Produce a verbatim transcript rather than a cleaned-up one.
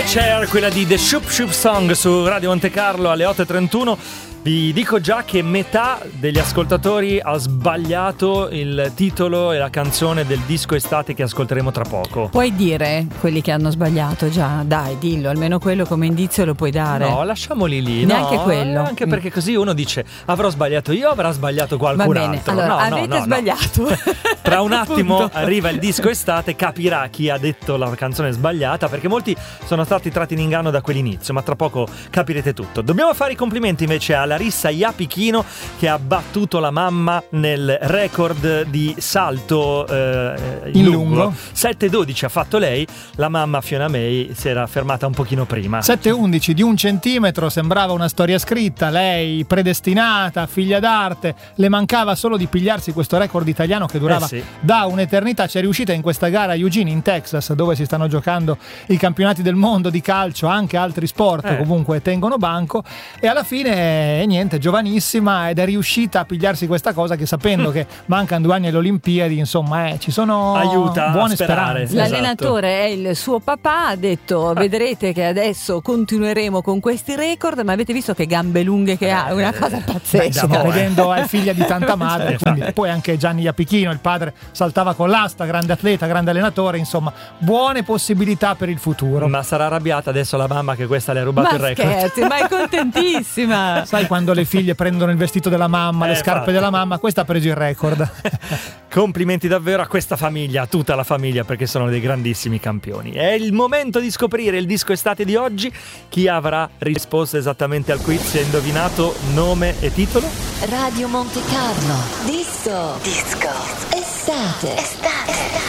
Cher, quella di The Shoop Shoop Song su Radio Monte Carlo alle otto e trentuno. Vi dico già che metà degli ascoltatori ha sbagliato il titolo e la canzone del disco estate che ascolteremo tra poco. Puoi dire quelli che hanno sbagliato già, dai, dillo, almeno quello come indizio lo puoi dare. No, lasciamoli lì. Neanche no, quello. Anche perché così uno dice avrò sbagliato io, avrà sbagliato qualcun Va bene, altro. allora no, avete no, no, sbagliato. No. Tra un attimo Punto. arriva il disco estate, capirà chi ha detto la canzone sbagliata, perché molti sono stati tratti in inganno da quell'inizio, ma tra poco capirete tutto. Dobbiamo fare i complimenti invece a Larissa Iapichino, che ha battuto la mamma nel record di salto eh, in, in lungo. lungo. sette dodici ha fatto lei, la mamma Fiona May si era fermata un pochino prima. sette undici di un centimetro, sembrava una storia scritta, lei predestinata, figlia d'arte, le mancava solo di pigliarsi questo record italiano che durava Eh sì. da un'eternità. C'è riuscita in questa gara a Eugene in Texas, dove si stanno giocando i campionati del mondo di calcio, anche altri sport Eh. comunque tengono banco, e alla fine niente, giovanissima, ed è riuscita a pigliarsi questa cosa che, sapendo che mancano due anni alle Olimpiadi, insomma eh, ci sono Aiuta a buone sperare. speranze. L'allenatore è il suo papà, ha detto vedrete che adesso continueremo con questi record, ma avete visto che gambe lunghe che ha, è una cosa Beh, pazzesca. stiamo vedendo, è figlia di tanta madre, Sì, quindi. infatti. Poi anche Gianni Iapichino, il padre, saltava con l'asta, grande atleta, grande allenatore, insomma buone possibilità per il futuro. Ma sarà arrabbiata adesso la mamma che questa le ha rubato Ma il record? scherzi, ma è contentissima. Sai quando le figlie prendono il vestito della mamma, Eh, le scarpe infatti. della mamma? Questa ha preso il record. Complimenti davvero a questa famiglia, a tutta la famiglia, perché sono dei grandissimi campioni. È il momento di scoprire il disco estate di oggi. Chi avrà risposto esattamente al quiz e indovinato nome e titolo? Radio Monte Carlo. Disco. Disco. Estate. Estate.